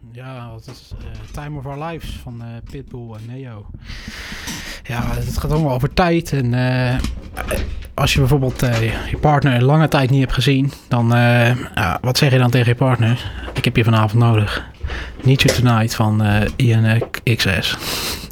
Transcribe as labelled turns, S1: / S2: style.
S1: Ja, wat is Time of Our Lives van Pitbull en Neo. Ja, het gaat allemaal over tijd. En als je bijvoorbeeld je partner een lange tijd niet hebt gezien, dan wat zeg je dan tegen je partner? Ik heb je vanavond nodig. Need You Tonight van Ian XS.